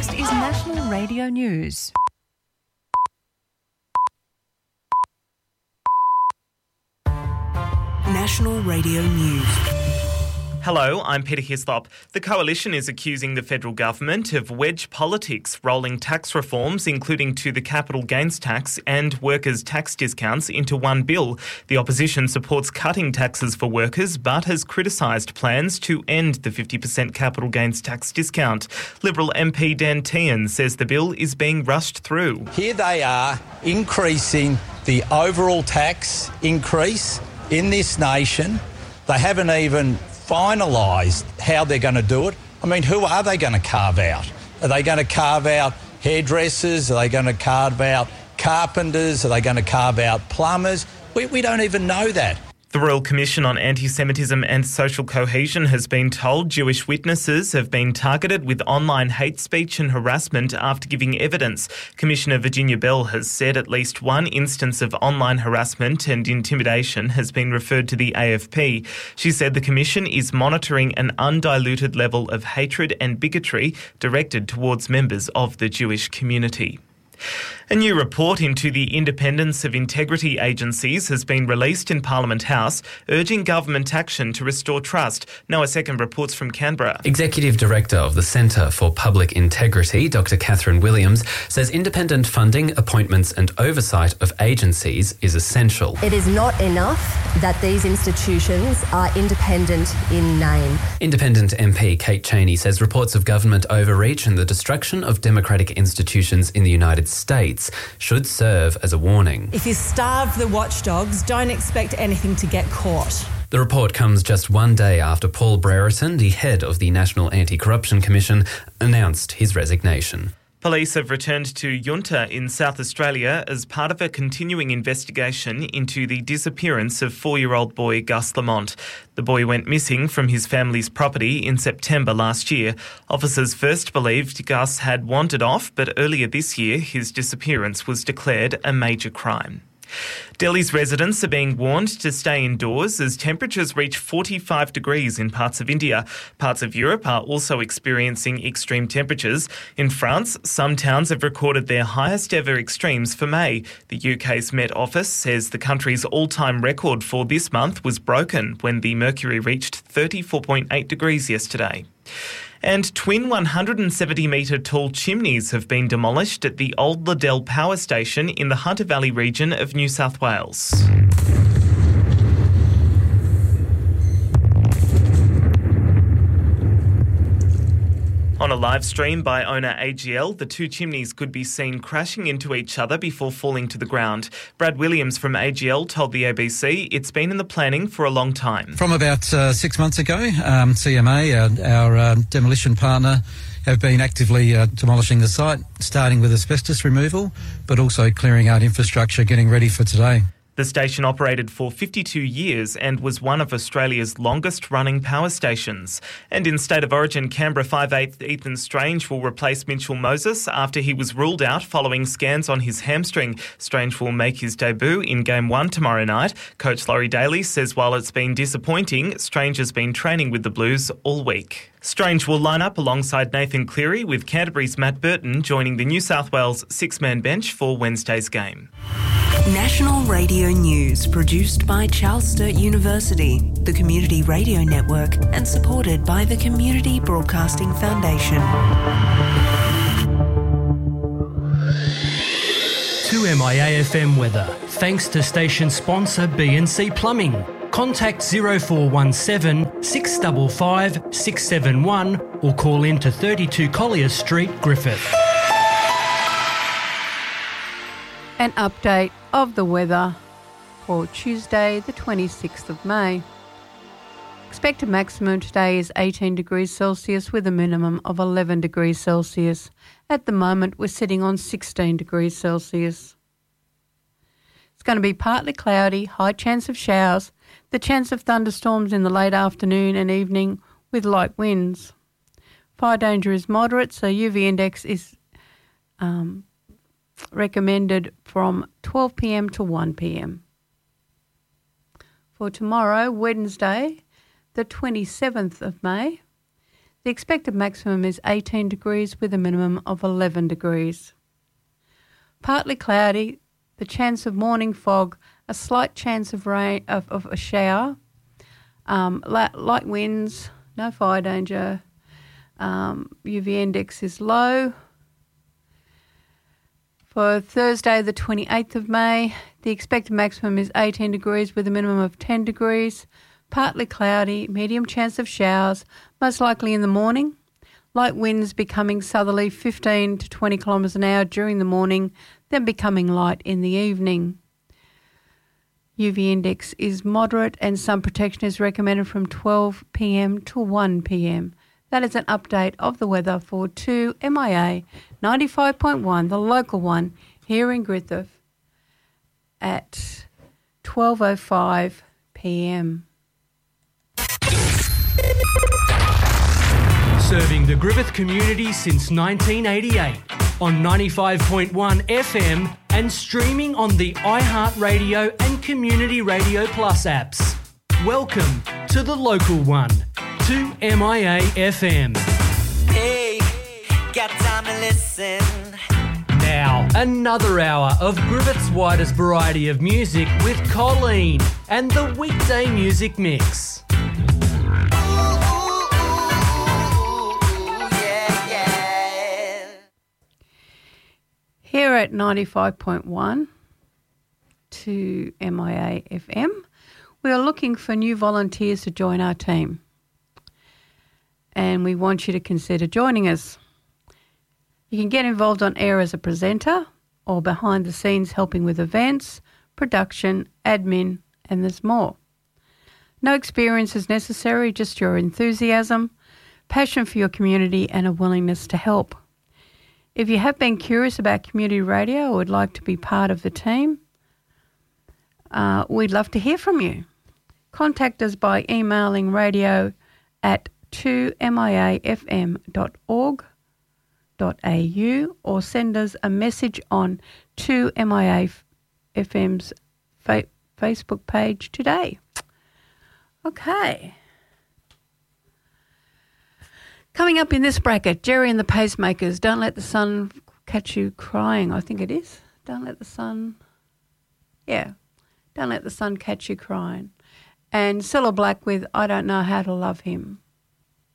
Next is National Radio News. National Radio News. Hello, I'm Peter Hislop. The Coalition is accusing the federal government of wedge politics, rolling tax reforms, including to the capital gains tax and workers' tax discounts, into one bill. The opposition supports cutting taxes for workers, but has criticised plans to end the 50% capital gains tax discount. Liberal MP Dan Tehan says the bill is being rushed through. Here they are increasing the overall tax increase in this nation. They haven't even finalised how they're going to do it. I mean, who are they going to carve out? Are they going to carve out hairdressers? Are they going to carve out carpenters? Are they going to carve out plumbers? We don't even know that. The Royal Commission on Anti-Semitism and Social Cohesion has been told Jewish witnesses have been targeted with online hate speech and harassment after giving evidence. Commissioner Virginia Bell has said at least one instance of online harassment and intimidation has been referred to the AFP. She said the Commission is monitoring an undiluted level of hatred and bigotry directed towards members of the Jewish community. A new report into the independence of integrity agencies has been released in Parliament House, urging government action to restore trust. Noah Second reports from Canberra. Executive Director of the Centre for Public Integrity, Dr Catherine Williams, says independent funding, appointments and oversight of agencies is essential. It is not enough that these institutions are independent in name. Independent MP Kate Chaney says reports of government overreach and the destruction of democratic institutions in the United States should serve as a warning. If you starve the watchdogs, don't expect anything to get caught. The report comes just one day after Paul Brereton, the head of the National Anti-Corruption Commission, announced his resignation. Police have returned to Junta in South Australia as part of a continuing investigation into the disappearance of 4-year-old boy Gus Lamont. The boy went missing from his family's property in September last year. Officers first believed Gus had wandered off, but earlier this year his disappearance was declared a major crime. Delhi's residents are being warned to stay indoors as temperatures reach 45 degrees in parts of India. Parts of Europe are also experiencing extreme temperatures. In France, some towns have recorded their highest ever extremes for May. The UK's Met Office says the country's all-time record for this month was broken when the mercury reached 34.8 degrees yesterday. And twin 170-metre tall chimneys have been demolished at the Old Liddell Power Station in the Hunter Valley region of New South Wales. On a live stream by owner AGL, the two chimneys could be seen crashing into each other before falling to the ground. Brad Williams from AGL told the ABC it's been in the planning for a long time. From about 6 months ago, CMA, our demolition partner, have been actively demolishing the site, starting with asbestos removal, but also clearing out infrastructure, getting ready for today. The station operated for 52 years and was one of Australia's longest-running power stations. And in State of Origin, Canberra 5'8" Ethan Strange will replace Mitchell Moses after he was ruled out following scans on his hamstring. Strange will make his debut in Game 1 tomorrow night. Coach Laurie Daly says while it's been disappointing, Strange has been training with the Blues all week. Strange will line up alongside Nathan Cleary, with Canterbury's Matt Burton joining the New South Wales six-man bench for Wednesday's game. National Radio News, produced by Charles Sturt University, the Community Radio Network, and supported by the Community Broadcasting Foundation. 2MIA-FM weather, thanks to station sponsor B&C Plumbing. Contact 0417 655 671 or call in to 32 Collier Street, Griffith. An update of the weather for Tuesday, the 26th of May. Expected maximum today is 18 degrees Celsius with a minimum of 11 degrees Celsius. At the moment, we're sitting on 16 degrees Celsius. It's going to be partly cloudy, high chance of showers, the chance of thunderstorms in the late afternoon and evening with light winds. Fire danger is moderate, so UV index is recommended from 12 p.m. to 1 p.m. For tomorrow, Wednesday, the 27th of May, The expected maximum is 18 degrees with a minimum of 11 degrees. Partly cloudy, the chance of morning fog, a slight chance of rain, of a shower, light winds, no fire danger, UV index is low. For Thursday, the 28th of May, the expected maximum is 18 degrees with a minimum of 10 degrees. Partly cloudy, medium chance of showers, most likely in the morning. Light winds becoming southerly 15 to 20 kilometres an hour during the morning, then becoming light in the evening. UV index is moderate and sun protection is recommended from 12 p.m. to 1 p.m. That is an update of the weather for 2MIA 95.1, the local one, here in Griffith at 12:05 p.m. Serving the Griffith community since 1988 on 95.1 FM and streaming on the iHeartRadio and Community Radio Plus apps. Welcome to the local one, 2MIA FM. Hey, got time to listen. Now, another hour of Griffith's widest variety of music with Colleen and the weekday music mix. Here at 95.1 to MIA FM, we are looking for new volunteers to join our team. And we want you to consider joining us. You can get involved on air as a presenter or behind the scenes helping with events, production, admin, and there's more. No experience is necessary, just your enthusiasm, passion for your community and a willingness to help. If you have been curious about community radio or would like to be part of the team, we'd love to hear from you. Contact us by emailing radio@2miafm.org.au or send us a message on 2MIA-FM's Facebook page today. Okay. Coming up in this bracket, Jerry and the Pacemakers, Don't Let the Sun Catch You Crying, I think it is. Don't Let the Sun Catch You Crying. And Cilla Black with I Don't Know How to Love Him.